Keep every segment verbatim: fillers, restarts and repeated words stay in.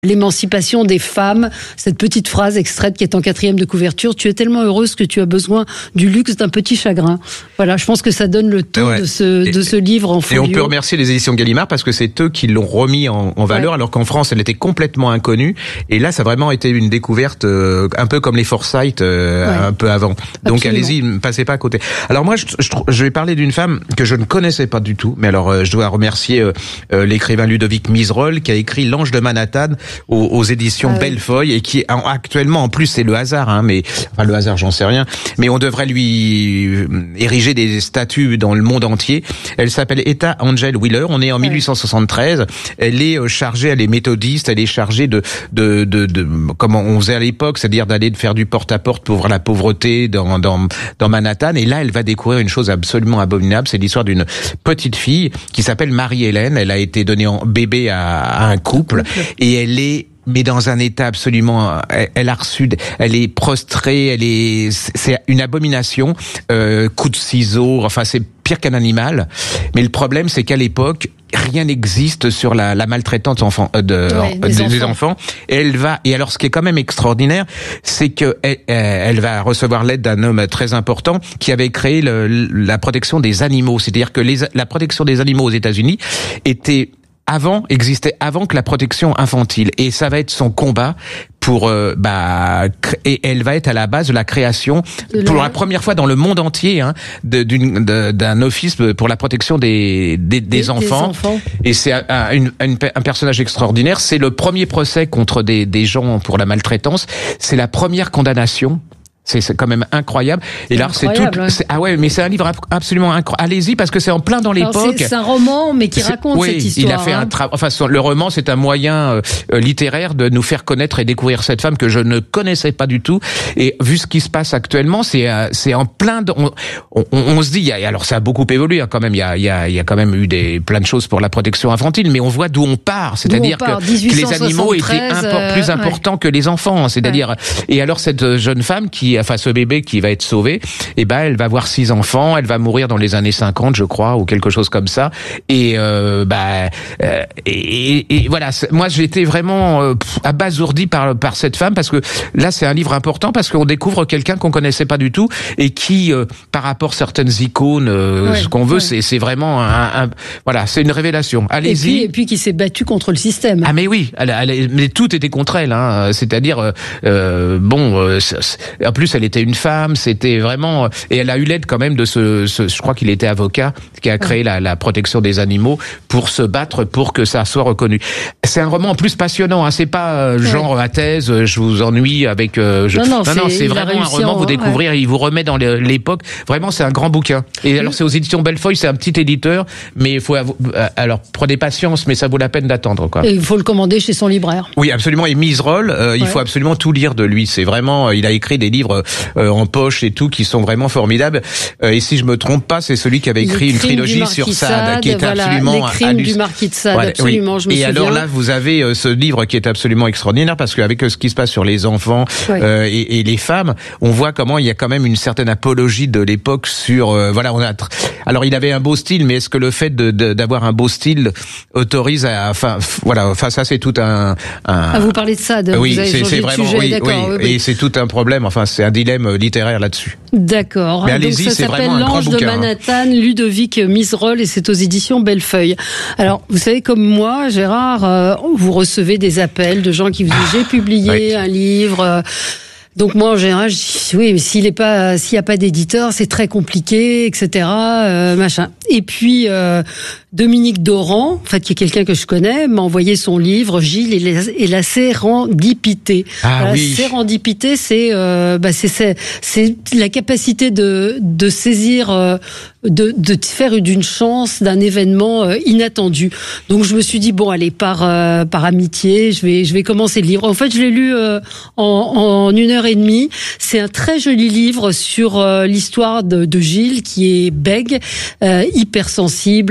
l'émancipation des femmes, cette petite phrase extraite qui est en quatrième de couverture. Tu es tellement heureuse que tu as besoin du luxe d'un petit chagrin. Voilà, je pense que ça donne le ton ouais. de ce et, de ce livre en folio. Et on peut remercier les éditions Gallimard parce que c'est eux qui l'ont remis en, en valeur, ouais. alors qu'en France elle était complètement inconnue. Et là, ça a vraiment été une découverte, euh, un peu comme les Forsyth euh, ouais. un peu avant. Donc Absolument. Allez-y, ne passez pas à côté. Alors moi, je, je, je vais parler d'une femme que je ne connaissais pas du tout, mais alors euh, je dois remercier euh, euh, l'écrivain Ludovic Miserol qui a écrit L'Ange de Manhattan aux, aux éditions ah, Bellefeuille oui. et qui en, actuellement, en plus c'est le hasard, hein, mais enfin le hasard, j'en sais rien, mais on devrait lui ériger des statues dans le monde entier. Elle s'appelle Etta Angel Wheeler. On est en ouais. mille huit cent soixante-treize. Elle est chargée, elle est méthodiste, elle est chargée de de de, de comment on faisait à l'époque, c'est-à-dire d'aller de faire du porte-à-porte pour voir la pauvreté dans dans dans Manhattan. Et là, elle va découvrir une chose absolument abominable. C'est l'histoire d'une petite fille qui s'appelle Marie-Hélène. Elle a été donnée en bébé à, à un couple et elle est mais dans un état absolument, elle, elle a reçu, elle est prostrée, elle est, c'est une abomination, euh, coup de ciseaux, enfin c'est pire qu'un animal. Mais le problème, c'est qu'à l'époque, rien n'existe sur la, la maltraitance enfant, euh, de, ouais, des, des, enfants. des enfants. Et elle va, et alors ce qui est quand même extraordinaire, c'est que elle, elle va recevoir l'aide d'un homme très important qui avait créé le, la protection des animaux. C'est-à-dire que les, la protection des animaux aux États-Unis était avant, existait avant que la protection infantile. Et ça va être son combat pour, euh, bah, et elle va être à la base de la création, de pour la... la première fois dans le monde entier, hein, de, d'une, de, d'un office pour la protection des, des, des, des, enfants. des enfants. Et c'est un, un, un, un personnage extraordinaire. C'est le premier procès contre des, des gens pour la maltraitance. C'est la première condamnation. C'est, c'est quand même incroyable. Et là, c'est tout. Ouais. C'est, ah ouais, mais c'est un livre absolument incroyable. Allez-y parce que c'est en plein dans l'époque. C'est, c'est un roman, mais qui c'est, raconte oui, cette histoire. Il a fait hein. un travail. Enfin, le roman, c'est un moyen euh, littéraire de nous faire connaître et découvrir cette femme que je ne connaissais pas du tout. Et vu ce qui se passe actuellement, c'est euh, c'est en plein. De, on, on, on se dit, il y a, alors ça a beaucoup évolué hein, quand même. Il y a il y a il y a quand même eu des plein de choses pour la protection infantile, mais on voit d'où on part. C'est-à-dire on part, que, que les animaux étaient impor- plus importants ouais. que les enfants. C'est-à-dire ouais. et alors cette jeune femme qui, enfin ce bébé qui va être sauvée, et ben elle va avoir six enfants, elle va mourir dans les années cinquante, je crois, ou quelque chose comme ça. Et euh, bah euh, et, et, et voilà, moi j'étais vraiment euh, abasourdi par par cette femme parce que là c'est un livre important parce qu'on découvre quelqu'un qu'on connaissait pas du tout et qui, euh, par rapport à certaines icônes, euh, ouais, ce qu'on veut, ouais. c'est c'est vraiment un, un voilà, c'est une révélation. Allez-y. Et puis, et puis qui s'est battue contre le système. Ah mais oui, elle, elle, mais tout était contre elle, hein. C'est-à-dire euh, bon, euh, en plus elle était une femme. C'était vraiment, et elle a eu l'aide quand même de ce, ce je crois qu'il était avocat qui a créé la, la protection des animaux pour se battre pour que ça soit reconnu. C'est un roman en plus passionnant, hein, c'est pas euh, genre ouais. à thèse, je vous ennuie avec. Euh, je... Non, non, non, c'est, non, c'est vraiment un roman, vous découvrir, ouais. il vous remet dans l'époque. Vraiment, c'est un grand bouquin. Et alors, c'est aux éditions Bellefeuille, c'est un petit éditeur, mais il faut, avou... alors prenez patience, mais ça vaut la peine d'attendre, quoi. Et il faut le commander chez son libraire. Oui, absolument. Et Miserol, euh, ouais. il faut absolument tout lire de lui. C'est vraiment, il a écrit des livres euh, en poche et tout qui sont vraiment formidables. Euh, et si je me trompe pas, c'est celui qui avait écrit une trilogie sur Sade, qui était voilà, absolument les crimes halluc... du marquis de Sade, ouais, absolument. Oui. Je me et souviens. alors là, vous avez euh, ce livre qui est absolument extraordinaire parce qu'avec euh, ce qui se passe sur les enfants oui. euh, et, et les femmes, on voit comment il y a quand même une certaine apologie de l'époque sur. Euh, voilà, on a. Tr... Alors il avait un beau style, mais est-ce que le fait de, de, d'avoir un beau style autorise à, enfin, voilà, enfin ça c'est tout un. un... Ah, vous parlez de Sade. Oui, vous avez c'est, c'est vraiment. Sujet, oui, d'accord, oui, oui, oui. Et c'est tout un problème. Enfin, c'est un dilemme littéraire là-dessus. D'accord. Mais allez-y, donc ça c'est s'appelle vraiment un grand L'Ange de bouquin, Manhattan, hein. Ludovic Miserol, et c'est aux éditions Bellefeuille. Alors, vous savez, comme moi, Gérard, euh, vous recevez des appels de gens qui vous disent j'ai publié oui. un livre. Euh, Donc moi en général je dis oui mais s'il est pas s'il y a pas d'éditeur c'est très compliqué et cetera euh, machin et puis euh, Dominique Doran en fait qui est quelqu'un que je connais m'a envoyé son livre Gilles et la, et la sérendipité. Ah la oui. sérendipité c'est euh, bah c'est, c'est c'est la capacité de de saisir euh, de de faire d'une chance d'un événement euh, inattendu. Donc je me suis dit bon allez par euh, par amitié je vais je vais commencer le livre. En fait je l'ai lu euh, en en une heure et demie. C'est un très joli livre sur euh, l'histoire de, de Gilles qui est bègue, euh, hypersensible, harcelé,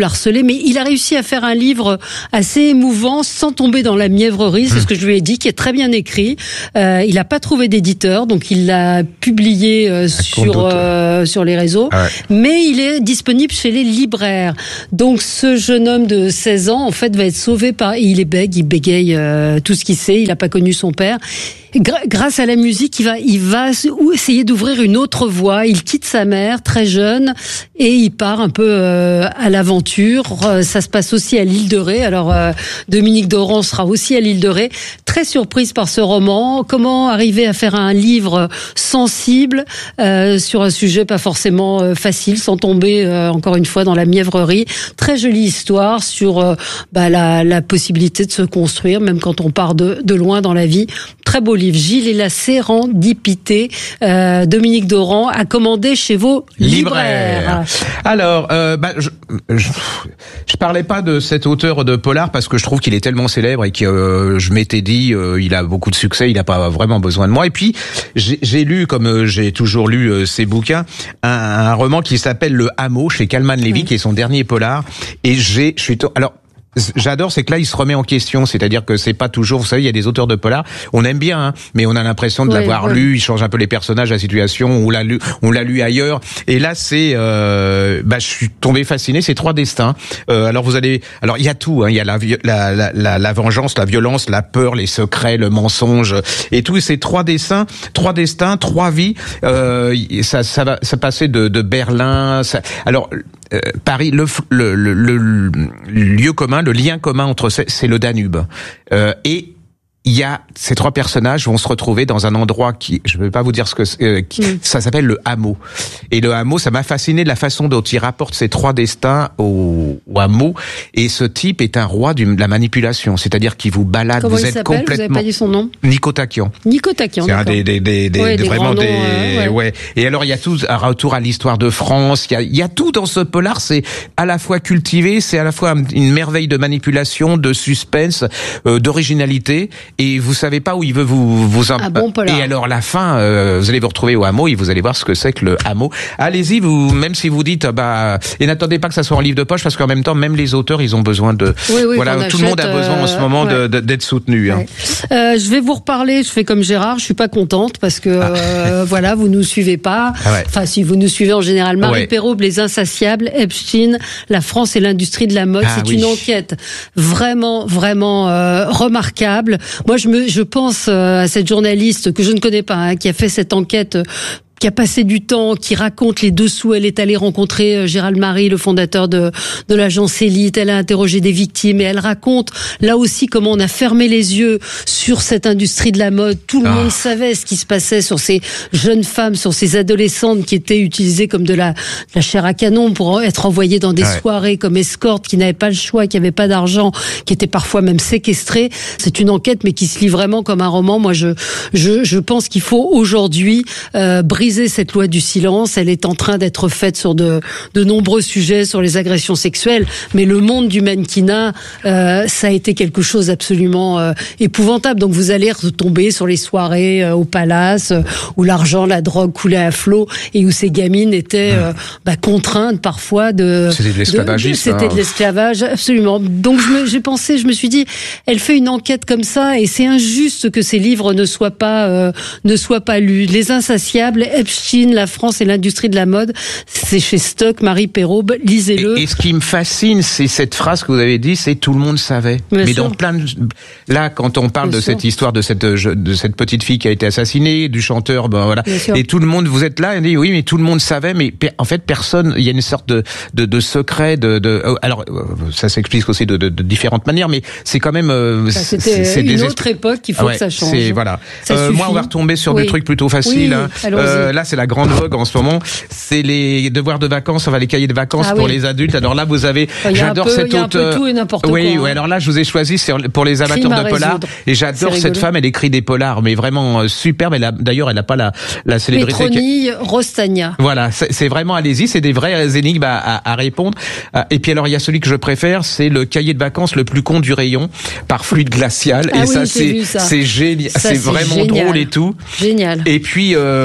mais il a réussi à faire un livre assez émouvant sans tomber dans la mièvrerie, c'est mmh. ce que je lui ai dit, qui est très bien écrit. Euh, il n'a pas trouvé d'éditeur, donc il l'a publié euh, sur euh, sur les réseaux, ah ouais. mais il est disponible chez les libraires. Donc ce jeune homme de seize ans, en fait, va être sauvé par... Il est bègue, il bégaye euh, tout ce qu'il sait, il n'a pas connu son père. Grâce à la musique, il va, il va essayer d'ouvrir une autre voie. Il quitte sa mère très jeune et il part un peu euh, à l'aventure. Euh, ça se passe aussi à l'île de Ré. Alors euh, Dominique Doran sera aussi à l'île de Ré. Très surprise par ce roman. Comment arriver à faire un livre sensible euh, sur un sujet pas forcément euh, facile, sans tomber euh, encore une fois dans la mièvrerie. Très jolie histoire sur euh, bah, la, la possibilité de se construire, même quand on part de, de loin dans la vie. Très beau livre. Gilles et la sérendipité. Euh, Dominique Doran a commandé chez vos libraires. libraires. Alors, euh, bah, je, je, je parlais pas de cet auteur de polar parce que je trouve qu'il est tellement célèbre et que euh, je m'étais dit, euh, il a beaucoup de succès, il n'a pas vraiment besoin de moi. Et puis, j'ai, j'ai lu, comme euh, j'ai toujours lu euh, ses bouquins, un, un roman qui s'appelle Le Hameau chez Kalman Levy, oui. qui est son dernier polar. Et j'ai, je suis, to- alors. J'adore, c'est que là, il se remet en question. C'est-à-dire que c'est pas toujours, vous savez, il y a des auteurs de polar, on aime bien, hein, mais on a l'impression de oui, l'avoir oui. lu. Il change un peu les personnages, la situation, on l'a lu, on l'a lu ailleurs. Et là, c'est, euh, bah, je suis tombé fasciné. C'est trois destins. Euh, alors vous allez, alors il y a tout. Hein, il y a la, la, la, la, la vengeance, la violence, la peur, les secrets, le mensonge, et tout. Ces trois destins, trois destins, trois vies. Euh, ça, ça va, ça passait de, de Berlin. Ça, alors. Euh, Paris, le, le, le, le lieu commun, le lien commun entre c'est, c'est le Danube. Euh, et il y a ces trois personnages vont se retrouver dans un endroit qui, je ne vais pas vous dire ce que euh, qui, mm. ça s'appelle le hameau. Et le hameau, ça m'a fasciné de la façon dont il rapporte ces trois destins au, au hameau. Et ce type est un roi du, de la manipulation, c'est-à-dire qu'il vous balade. Comment vous il êtes s'appelle complètement. Vous n'avez pas dit son nom. Nico Takian. Nico Takian. C'est d'accord. un des, des, des, des, ouais, des des vraiment noms, des, euh, ouais. ouais. Et alors il y a tout un retour à l'histoire de France. Il y a, il y a tout dans ce polar. C'est à la fois cultivé, c'est à la fois une merveille de manipulation, de suspense, euh, d'originalité. Et vous savez pas où il veut vous vous imp... ah bon, et alors la fin euh, vous allez vous retrouver au hameau et vous allez voir ce que c'est que le hameau. Allez-y, vous même si vous dites bah et n'attendez pas que ça soit en livre de poche parce qu'en même temps même les auteurs ils ont besoin de oui, oui, voilà tout achète, le monde a besoin euh, en ce moment ouais. de, de, d'être soutenu. Ouais. Hein. Euh, je vais vous reparler. Je fais comme Gérard. Je suis pas contente parce que ah. euh, voilà vous nous suivez pas. Ah ouais. Enfin si vous nous suivez en général. Marie ouais. Perraube, Les Insatiables, Epstein, la France et l'industrie de la mode. Ah, c'est oui. une enquête vraiment vraiment euh, remarquable. Moi je me je pense à cette journaliste que je ne connais pas, hein, qui a fait cette enquête, qui a passé du temps, qui raconte les dessous. Elle est allée rencontrer Gérald Marie, le fondateur de, de l'agence Élite. Elle a interrogé des victimes et elle raconte là aussi comment on a fermé les yeux sur cette industrie de la mode. Tout le ah. monde savait ce qui se passait sur ces jeunes femmes, sur ces adolescentes qui étaient utilisées comme de la, de la chair à canon pour être envoyées dans des ouais. soirées comme escortes, qui n'avaient pas le choix, qui n'avaient pas d'argent, qui étaient parfois même séquestrées. C'est une enquête, mais qui se lit vraiment comme un roman. Moi, je, je, je pense qu'il faut aujourd'hui euh, briser cette loi du silence. Elle est en train d'être faite sur de, de nombreux sujets, sur les agressions sexuelles, mais le monde du mannequinat, euh, ça a été quelque chose d'absolument euh, épouvantable. Donc vous allez retomber sur les soirées euh, au Palace, euh, où l'argent, la drogue coulait à flot, et où ces gamines étaient euh, bah, contraintes parfois de... C'était de l'esclavagisme. De, c'était de l'esclavage, absolument. Donc je me, j'ai pensé, je me suis dit, elle fait une enquête comme ça, et c'est injuste que ces livres ne soient pas, euh, ne soient pas lus. Les Insatiables, Epstein, la France et l'industrie de la mode, c'est chez Stock, Marie Perraube, lisez-le. Et, et ce qui me fascine, c'est cette phrase que vous avez dit, c'est tout le monde savait. Bien mais sûr. Dans plein de... Là, quand on parle Bien de sûr. cette histoire de cette de cette petite fille qui a été assassinée, du chanteur, ben voilà, et tout le monde, vous êtes là, et dit oui, mais tout le monde savait, mais en fait personne. Il y a une sorte de de, de secret, de, de alors ça s'explique aussi de, de, de différentes manières, mais c'est quand même. Bah, c'était c'est, c'est une des autre esp... époque qu'il faut ouais, que ça change. C'est, voilà. Ça euh, moi, on va retomber sur oui. des trucs plutôt faciles. Oui, hein. euh, là, c'est la grande vogue en ce moment. C'est les devoirs de vacances, on va les cahiers de vacances ah, pour oui. les adultes. Alors là, vous avez, j'adore peu, cette auteure. Il y a un peu tout et n'importe oui, quoi. Oui, oui. Alors là, je vous ai choisi pour les amateurs de polar. Et j'adore cette femme. Elle écrit des polars, mais vraiment superbe. Elle a, d'ailleurs, elle n'a pas la, la célébrité. Métronille Rostagna. Voilà, c'est, c'est vraiment, allez-y, c'est des vraies énigmes à, à, à répondre. Et puis alors, il y a celui que je préfère, c'est le cahier de vacances le plus con du rayon, par Fluide Glacial. Ah et oui, ça, c'est, ça. c'est génial. Ça, c'est, c'est vraiment génial. drôle et tout. Génial. Et puis, euh, bah,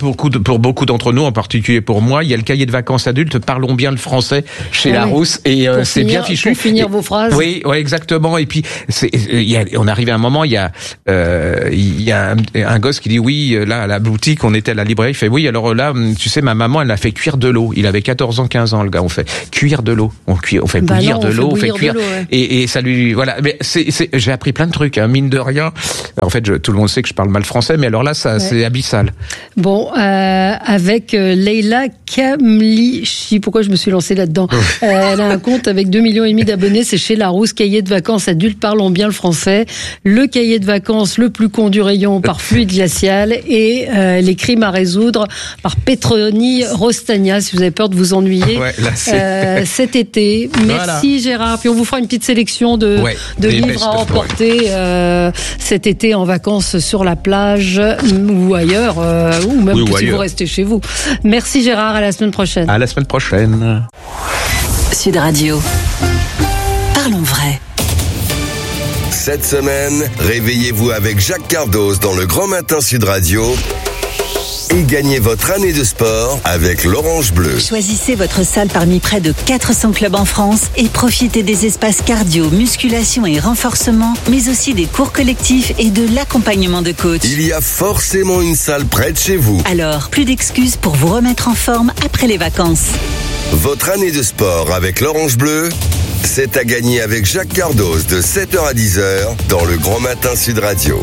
beaucoup de, pour beaucoup d'entre nous, en particulier pour moi, il y a le cahier de vacances adultes. Parlons bien le français chez ah Larousse oui. et euh, c'est finir, bien fichu. Pour finir et, vos phrases. Oui, ouais, exactement. Et puis, c'est, il y a, on arrive à un moment, il y a, euh, il y a un, un gosse qui dit oui, là à la boutique, on était à la librairie, il fait oui. Alors là, tu sais, ma maman, elle a fait cuire de l'eau. Il avait quatorze ans, quinze ans, le gars. On fait cuire de l'eau. On cuit, on fait bah bouillir non, de l'eau, on fait cuire. Ouais. Et, et ça lui, voilà. Mais c'est, c'est, j'ai appris plein de trucs, hein, mine de rien. En fait, je, tout le monde sait que je parle mal français, mais alors là, ça, ouais. c'est abyssal. Bon, euh, avec euh, Leila Kamlichi, pourquoi je me suis lancée là-dedans euh, elle a un compte avec deux millions et demi d'abonnés, c'est chez Larousse, cahier de vacances adultes, parlons bien le français. Le cahier de vacances le plus con du rayon par Fluide Glacial et euh, les crimes à résoudre par Petroni Rostagna, si vous avez peur de vous ennuyer ouais, là, euh, cet été. Merci voilà. Gérard. Puis on vous fera une petite sélection de, ouais, de livres à emporter euh, cet été en vacances sur la plage ou ailleurs, euh, ou même oui, ou si ailleurs. Vous restez chez vous. Merci Gérard, à la semaine prochaine. À la semaine prochaine. Sud Radio. Parlons vrai. Cette semaine, réveillez-vous avec Jacques Cardos dans le Grand Matin Sud Radio et gagnez votre année de sport avec l'Orange Bleu. Choisissez votre salle parmi près de quatre cents clubs en France et profitez des espaces cardio, musculation et renforcement, mais aussi des cours collectifs et de l'accompagnement de coach. Il y a forcément une salle près de chez vous. Alors, plus d'excuses pour vous remettre en forme après les vacances. Votre année de sport avec l'Orange Bleu, c'est à gagner avec Jacques Cardos de sept heures à dix heures dans le Grand Matin Sud Radio.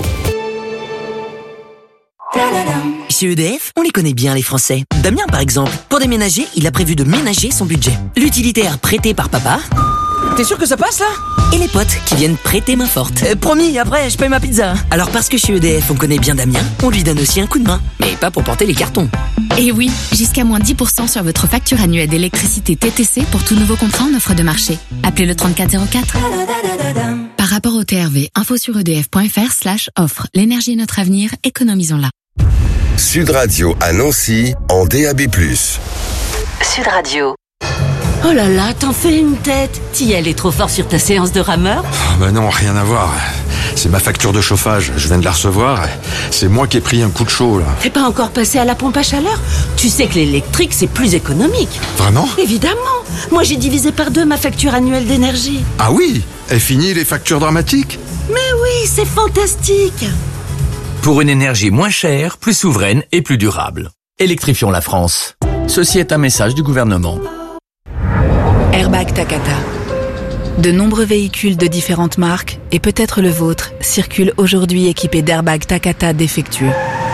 Chez E D F, on les connaît bien les Français. Damien par exemple, pour déménager, il a prévu de ménager son budget. L'utilitaire prêté par papa. T'es sûr que ça passe là? Et les potes qui viennent prêter main forte. Euh, promis, après je paye ma pizza. Alors parce que chez E D F on connaît bien Damien, on lui donne aussi un coup de main. Mais pas pour porter les cartons. Et oui, jusqu'à moins dix pour cent sur votre facture annuelle d'électricité T T C pour tout nouveau contrat en offre de marché. Appelez le trente-quatre zéro quatre. Par rapport au T R V, info sur edf.fr slash offre. L'énergie est notre avenir, économisons-la. Sud Radio à Nancy en D A B plus. Sud Radio. Oh là là, t'en fais une tête. T'y allais trop fort sur ta séance de rameur? Oh bah non, rien à voir. C'est ma facture de chauffage, je viens de la recevoir. C'est moi qui ai pris un coup de chaud là. T'es pas encore passé à la pompe à chaleur? Tu sais que l'électrique c'est plus économique. Vraiment? Évidemment. Moi j'ai divisé par deux ma facture annuelle d'énergie. Ah oui? Et fini les factures dramatiques? Mais oui, c'est fantastique. Pour une énergie moins chère, plus souveraine et plus durable. Électrifions la France. Ceci est un message du gouvernement. Airbag Takata. De nombreux véhicules de différentes marques, et peut-être le vôtre, circulent aujourd'hui équipés d'airbags Takata défectueux.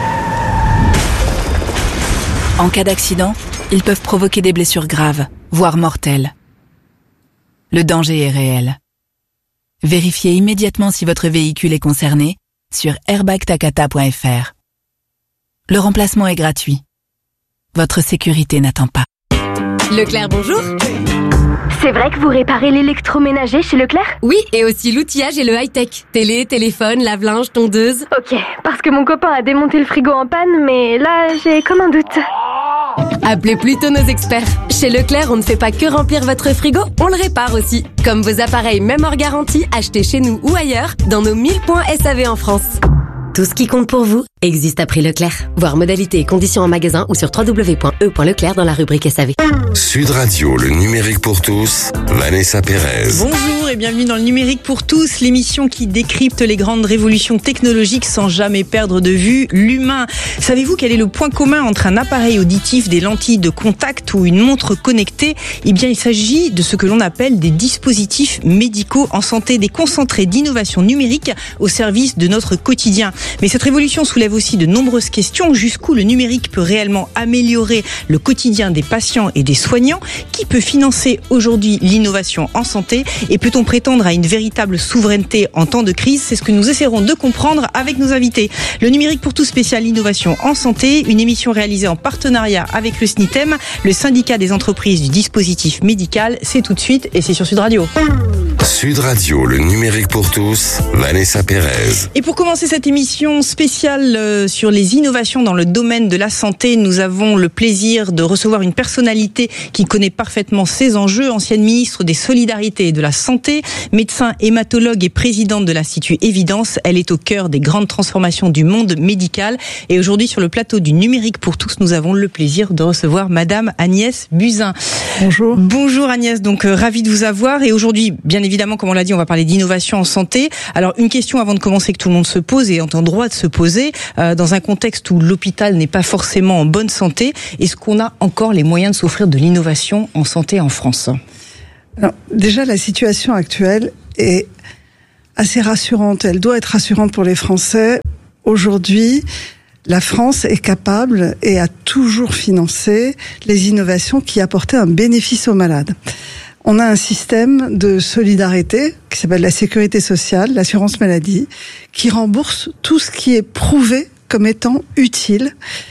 En cas d'accident, ils peuvent provoquer des blessures graves, voire mortelles. Le danger est réel. Vérifiez immédiatement si votre véhicule est concerné sur airbag takata point f r. Le remplacement est gratuit. Votre sécurité n'attend pas. Leclerc, bonjour. C'est vrai que vous réparez l'électroménager chez Leclerc? Oui, et aussi l'outillage et le high-tech. Télé, téléphone, lave-linge, tondeuse. Ok, parce que mon copain a démonté le frigo en panne, mais là, j'ai comme un doute. Appelez plutôt nos experts. Chez Leclerc, on ne fait pas que remplir votre frigo, on le répare aussi. Comme vos appareils, même hors garantie, achetés chez nous ou ailleurs, dans nos mille points S A V en France. Tout ce qui compte pour vous existe à prix Leclerc. Voir modalités et conditions en magasin ou sur w w w point e point leclerc dans la rubrique S A V. Sud Radio, le numérique pour tous, Vanessa Pérez. Bonjour et bienvenue dans le numérique pour tous, l'émission qui décrypte les grandes révolutions technologiques sans jamais perdre de vue l'humain. Savez-vous quel est le point commun entre un appareil auditif, des lentilles de contact ou une montre connectée? Eh bien, il s'agit de ce que l'on appelle des dispositifs médicaux en santé, des concentrés d'innovation numérique au service de notre quotidien. Mais cette révolution soulève aussi de nombreuses questions. Jusqu'où le numérique peut réellement améliorer le quotidien des patients et des soignants? Qui peut financer aujourd'hui l'innovation en santé? Et peut-on prétendre à une véritable souveraineté en temps de crise? C'est ce que nous essaierons de comprendre avec nos invités. Le numérique pour tous spécial innovation en santé, une émission réalisée en partenariat avec le S N I T E M, le syndicat des entreprises du dispositif médical. C'est tout de suite et c'est sur Sud Radio. Sud Radio, le numérique pour tous, Vanessa Pérez. Et pour commencer cette émission spéciale sur les innovations dans le domaine de la santé, nous avons le plaisir de recevoir une personnalité qui connaît parfaitement ces enjeux, ancienne ministre des Solidarités et de la Santé, médecin hématologue et présidente de l'Institut Évidence. Elle est au cœur des grandes transformations du monde médical. Et aujourd'hui, sur le plateau du numérique pour tous, nous avons le plaisir de recevoir Madame Agnès Buzyn. Bonjour. Bonjour Agnès, donc euh, ravie de vous avoir. Et aujourd'hui, bien évidemment, comme on l'a dit, on va parler d'innovation en santé. Alors, une question avant de commencer que tout le monde se pose et est en droit de se poser. Euh, dans un contexte où l'hôpital n'est pas forcément en bonne santé, est-ce qu'on a encore les moyens de s'offrir de l'innovation en santé en France ? Alors, déjà, la situation actuelle est assez rassurante. Elle doit être rassurante pour les Français. Aujourd'hui, la France est capable et a toujours financé les innovations qui apportaient un bénéfice aux malades. On a un système de solidarité qui s'appelle la sécurité sociale, l'assurance maladie, qui rembourse tout ce qui est prouvé comme étant utile.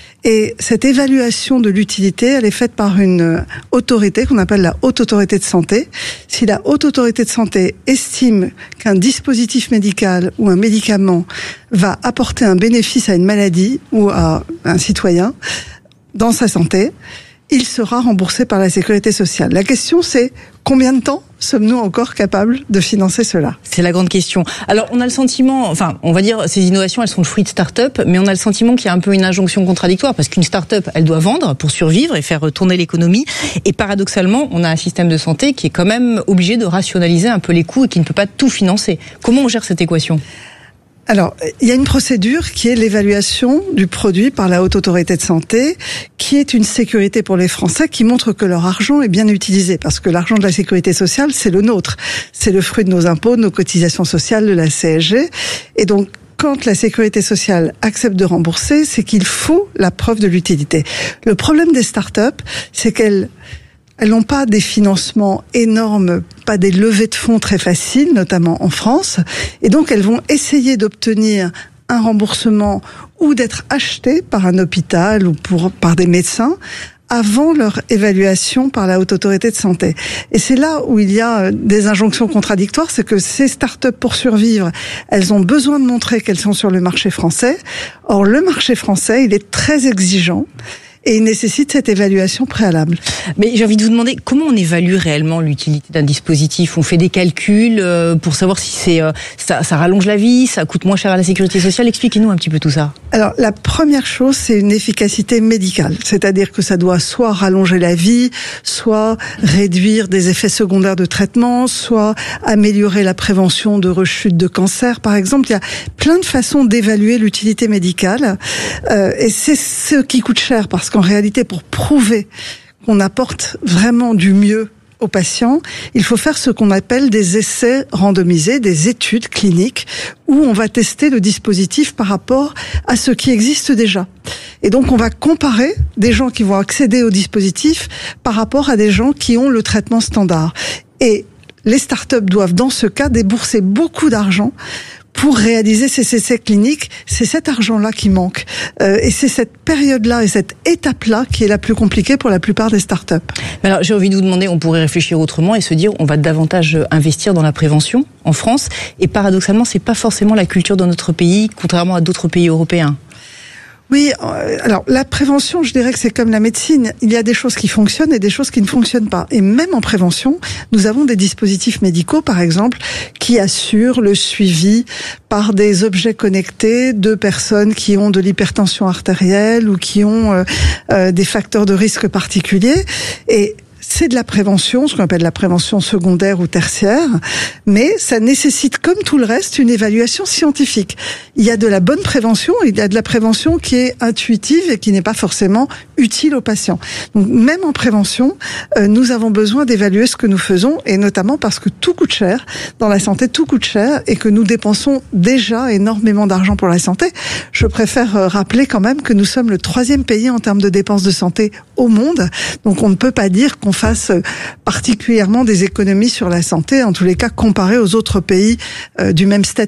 Et cette évaluation de l'utilité, elle est faite par une autorité qu'on appelle la Haute Autorité de Santé. Si la Haute Autorité de Santé estime qu'un dispositif médical ou un médicament va apporter un bénéfice à une maladie ou à un citoyen dans sa santé, il sera remboursé par la Sécurité sociale. La question, c'est combien de temps sommes-nous encore capables de financer cela ? C'est la grande question. Alors, on a le sentiment, enfin, on va dire, ces innovations, elles sont le fruit de start-up, mais on a le sentiment qu'il y a un peu une injonction contradictoire, parce qu'une start-up, elle doit vendre pour survivre et faire tourner l'économie. Et paradoxalement, on a un système de santé qui est quand même obligé de rationaliser un peu les coûts et qui ne peut pas tout financer. Comment on gère cette équation ? Alors, il y a une procédure qui est l'évaluation du produit par la Haute Autorité de Santé, qui est une sécurité pour les Français, qui montre que leur argent est bien utilisé. Parce que l'argent de la sécurité sociale, c'est le nôtre. C'est le fruit de nos impôts, de nos cotisations sociales, de la C S G. Et donc, quand la sécurité sociale accepte de rembourser, c'est qu'il faut la preuve de l'utilité. Le problème des startups, c'est qu'elles Elles n'ont pas des financements énormes, pas des levées de fonds très faciles, notamment en France. Et donc, elles vont essayer d'obtenir un remboursement ou d'être achetées par un hôpital ou pour, par des médecins avant leur évaluation par la Haute Autorité de Santé. Et c'est là où il y a des injonctions contradictoires, c'est que ces startups, pour survivre, elles ont besoin de montrer qu'elles sont sur le marché français. Or, le marché français, il est très exigeant. Et il nécessite cette évaluation préalable. Mais j'ai envie de vous demander, comment on évalue réellement l'utilité d'un dispositif ? On fait des calculs pour savoir si c'est ça, ça rallonge la vie, ça coûte moins cher à la sécurité sociale. Expliquez-nous un petit peu tout ça. Alors, la première chose, c'est une efficacité médicale. C'est-à-dire que ça doit soit rallonger la vie, soit réduire des effets secondaires de traitement, soit améliorer la prévention de rechute de cancer, par exemple. Il y a plein de façons d'évaluer l'utilité médicale. Euh, et c'est ce qui coûte cher, parce que en réalité, pour prouver qu'on apporte vraiment du mieux aux patients, il faut faire ce qu'on appelle des essais randomisés, des études cliniques, où on va tester le dispositif par rapport à ce qui existe déjà. Et donc, on va comparer des gens qui vont accéder au dispositif par rapport à des gens qui ont le traitement standard. Et les startups doivent, dans ce cas, débourser beaucoup d'argent pour réaliser ces essais cliniques. C'est cet argent-là qui manque. Euh, et c'est cette période-là et cette étape-là qui est la plus compliquée pour la plupart des startups. Mais alors, j'ai envie de vous demander, on pourrait réfléchir autrement et se dire, on va davantage investir dans la prévention en France. Et paradoxalement, c'est pas forcément la culture de notre pays, contrairement à d'autres pays européens. Oui, alors la prévention, je dirais que c'est comme la médecine. Il y a des choses qui fonctionnent et des choses qui ne fonctionnent pas. Et même en prévention, nous avons des dispositifs médicaux, par exemple, qui assurent le suivi par des objets connectés de personnes qui ont de l'hypertension artérielle ou qui ont euh, euh, des facteurs de risque particuliers. Et c'est de la prévention, ce qu'on appelle la prévention secondaire ou tertiaire, mais ça nécessite, comme tout le reste, une évaluation scientifique. Il y a de la bonne prévention, il y a de la prévention qui est intuitive et qui n'est pas forcément utile aux patients. Donc, même en prévention, euh, nous avons besoin d'évaluer ce que nous faisons, et notamment parce que tout coûte cher. Dans la santé, tout coûte cher, et que nous dépensons déjà énormément d'argent pour la santé. Je préfère euh, rappeler quand même que nous sommes le troisième pays en termes de dépenses de santé au monde. Donc, on ne peut pas dire qu'on fasse particulièrement des économies sur la santé, en tous les cas comparé aux autres pays euh, du même statut.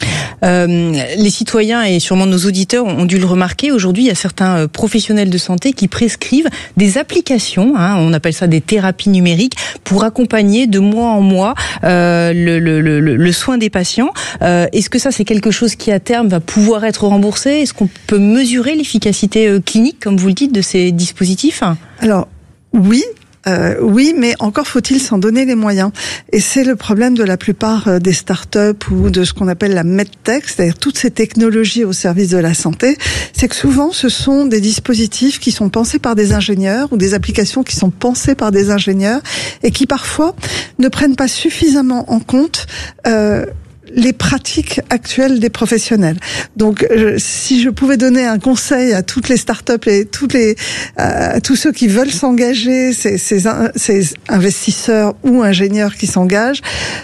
Euh, les citoyens et sûrement nos auditeurs ont dû le remarquer. Aujourd'hui, il y a certains professionnels de santé qui prescrivent des applications, hein, on appelle ça des thérapies numériques, pour accompagner de mois en mois euh, le, le, le, le soin des patients. Euh, est-ce que ça, c'est quelque chose qui, à terme, va pouvoir être remboursé ? Est-ce qu'on peut mesurer l'efficacité clinique, comme vous le dites, de ces dispositifs ? Alors, oui. Euh, oui, mais encore faut-il s'en donner les moyens. Et c'est le problème de la plupart des startups ou de ce qu'on appelle la medtech, c'est-à-dire toutes ces technologies au service de la santé, c'est que souvent ce sont des dispositifs qui sont pensés par des ingénieurs ou des applications qui sont pensées par des ingénieurs et qui parfois ne prennent pas suffisamment en compte euh, les pratiques actuelles des professionnels. Donc, je, si je pouvais donner un conseil à toutes les startups et toutes les, à tous ceux qui veulent s'engager, ces, ces, ces investisseurs ou ingénieurs qui s'engagent,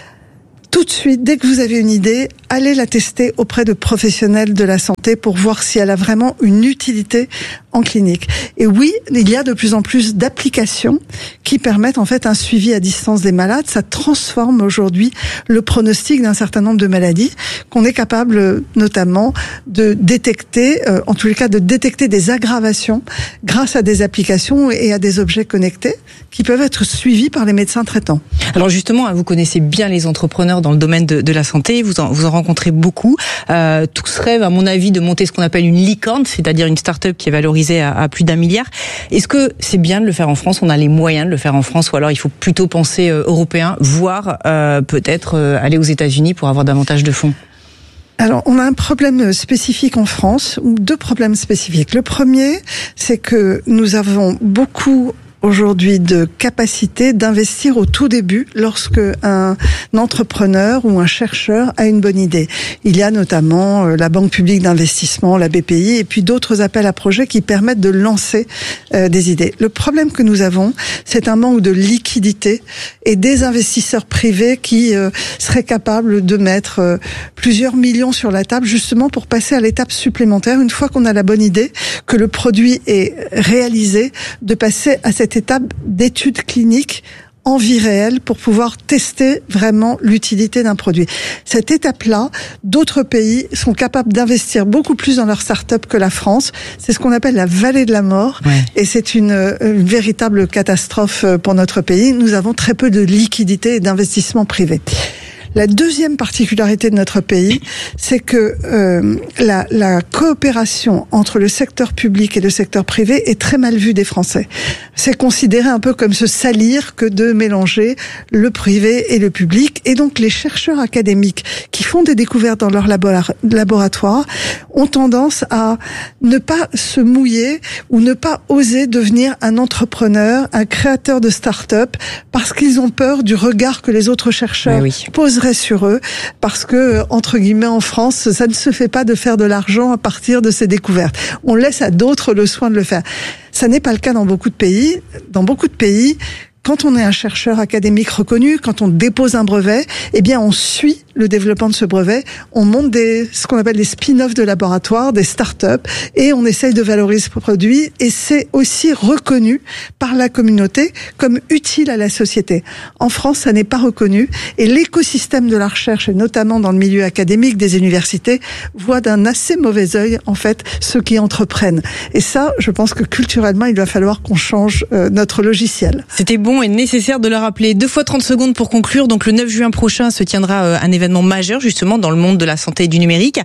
tout de suite, dès que vous avez une idée, allez la tester auprès de professionnels de la santé pour voir si elle a vraiment une utilité en clinique. Et oui, il y a de plus en plus d'applications qui permettent en fait un suivi à distance des malades. Ça transforme aujourd'hui le pronostic d'un certain nombre de maladies qu'on est capable notamment de détecter, euh, en tous les cas de détecter des aggravations grâce à des applications et à des objets connectés qui peuvent être suivis par les médecins traitants. Alors justement, vous connaissez bien les entrepreneurs dans le domaine de, de la santé, vous en, vous en rencontrez beaucoup. Euh, tous rêvent, à mon avis, de monter ce qu'on appelle une licorne, c'est-à-dire une start-up qui est valorisée à, à plus d'un milliard. Est-ce que c'est bien de le faire en France ? On a les moyens de le faire en France, ou alors il faut plutôt penser euh, européen, voire euh, peut-être euh, aller aux États-Unis pour avoir davantage de fonds ? Alors, on a un problème spécifique en France, ou deux problèmes spécifiques. Le premier, c'est que nous avons beaucoup aujourd'hui de capacité d'investir au tout début lorsque un entrepreneur ou un chercheur a une bonne idée. Il y a notamment la Banque publique d'investissement, la B P I, et puis d'autres appels à projets qui permettent de lancer euh, des idées. Le problème que nous avons, c'est un manque de liquidité et des investisseurs privés qui euh, seraient capables de mettre euh, plusieurs millions sur la table justement pour passer à l'étape supplémentaire, une fois qu'on a la bonne idée, que le produit est réalisé, de passer à cette étape d'études cliniques en vie réelle pour pouvoir tester vraiment l'utilité d'un produit. Cette étape-là, d'autres pays sont capables d'investir beaucoup plus dans leurs startups que la France. C'est ce qu'on appelle la vallée de la mort. Ouais. Et c'est une, une véritable catastrophe pour notre pays. Nous avons très peu de liquidités et d'investissements privés. La deuxième particularité de notre pays, c'est que euh, la, la coopération entre le secteur public et le secteur privé est très mal vue des Français. C'est considéré un peu comme se salir que de mélanger le privé et le public. Et donc les chercheurs académiques qui font des découvertes dans leur laboratoire ont tendance à ne pas se mouiller ou ne pas oser devenir un entrepreneur, un créateur de start-up, parce qu'ils ont peur du regard que les autres chercheurs oui. posent sur eux, parce que, entre guillemets, en France, ça ne se fait pas de faire de l'argent à partir de ces découvertes. On laisse à d'autres le soin de le faire. Ça n'est pas le cas dans beaucoup de pays. Dans beaucoup de pays, quand on est un chercheur académique reconnu, quand on dépose un brevet, eh bien, on suit le développement de ce brevet, on monte des, ce qu'on appelle des spin-offs de laboratoire, des start-up, et on essaye de valoriser ce produit, et c'est aussi reconnu par la communauté comme utile à la société. En France, ça n'est pas reconnu, et l'écosystème de la recherche, et notamment dans le milieu académique des universités, voit d'un assez mauvais œil, en fait, ceux qui entreprennent. Et ça, je pense que culturellement, il va falloir qu'on change euh, notre logiciel. C'était bon et nécessaire de le rappeler. Deux fois trente secondes pour conclure. Donc, le neuf juin prochain se tiendra euh, un événement majeur justement dans le monde de la santé et du numérique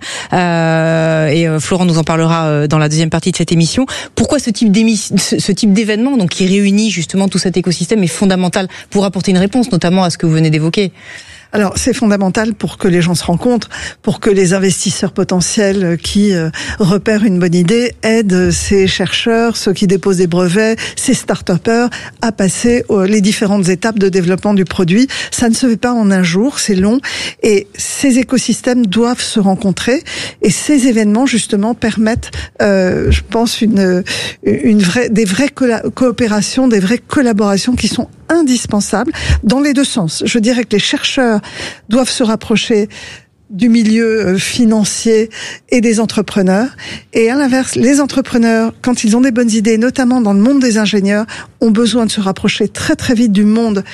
euh, et euh, Florent nous en parlera euh, dans la deuxième partie de cette émission. Pourquoi ce type d'émission, ce, ce type d'événement donc qui réunit justement tout cet écosystème est fondamental pour apporter une réponse notamment à ce que vous venez d'évoquer? Alors, c'est fondamental pour que les gens se rencontrent, pour que les investisseurs potentiels qui euh, repèrent une bonne idée aident ces chercheurs, ceux qui déposent des brevets, ces start-upers à passer euh, les différentes étapes de développement du produit. Ça ne se fait pas en un jour, c'est long, et ces écosystèmes doivent se rencontrer, et ces événements, justement, permettent, euh, je pense, une, une vraie, des vraies co- coopérations, des vraies collaborations qui sont indispensables dans les deux sens. Je dirais que les chercheurs doivent se rapprocher du milieu financier et des entrepreneurs. Et à l'inverse, les entrepreneurs, quand ils ont des bonnes idées, notamment dans le monde des ingénieurs, ont besoin de se rapprocher très très vite du monde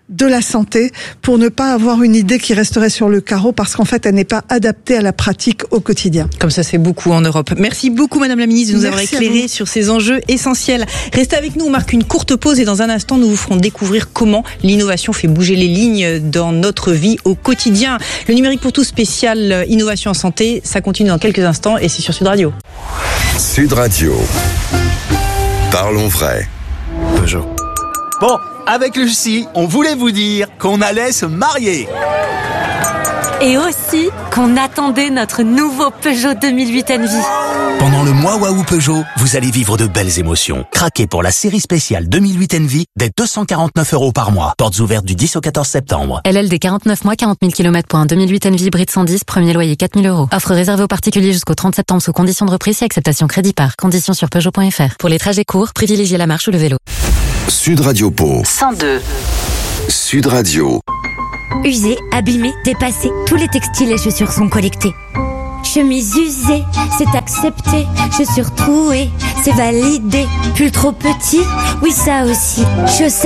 de la santé pour ne pas avoir une idée qui resterait sur le carreau parce qu'en fait, elle n'est pas adaptée à la pratique au quotidien. Comme ça se fait beaucoup en Europe. Merci beaucoup, Madame la Ministre, de nous Merci avoir éclairé sur ces enjeux essentiels. Restez avec nous, on marque une courte pause et dans un instant, nous vous ferons découvrir comment l'innovation fait bouger les lignes dans notre vie au quotidien. Le numérique pour tous spécial innovation en santé, ça continue dans quelques instants et c'est sur Sud Radio. Sud Radio. Parlons vrai. Peugeot. Bon, avec Lucie, on voulait vous dire qu'on allait se marier. Et aussi qu'on attendait notre nouveau Peugeot deux mille huit Envy. Pendant le mois Waouh Peugeot, vous allez vivre de belles émotions. Craquez pour la série spéciale deux mille huit Envy dès deux cent quarante-neuf euros par mois. Portes ouvertes du dix au quatorze septembre. L L D quarante-neuf mois, quarante mille kilomètres pour un deux mille huit Envy hybride cent dix, premier loyer quatre mille euros. Offre réservée aux particuliers jusqu'au trente septembre sous conditions de reprise et acceptation crédit par. Conditions sur Peugeot point F R. Pour les trajets courts, privilégiez la marche ou le vélo. Sud Radio Pau. cent deux. Sud Radio. Usés, abîmés, dépassés, tous les textiles et chaussures sont collectés. Chemise usée, c'est accepté. Chaussures trouées, c'est validé. Pull trop petit, oui ça aussi. Chaussettes